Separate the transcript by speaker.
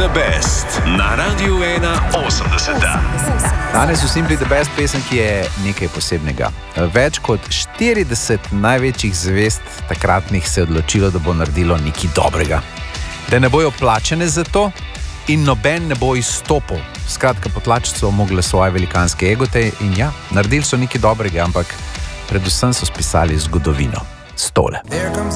Speaker 1: the Best na Radiu 1 80.
Speaker 2: Danes v Simply the Best pesem, ki je nekaj posebnega. Več kot 40 največjih zvezd takratnih se je odločilo, da bo naredilo nekaj dobrega. Da ne bojo plačene za to in noben ne bo izstopil. Skratka, potlačiti so mogli svoje velikanske egote in ja, naredili so nekaj dobrega, ampak predvsem so spisali zgodovino. Stole.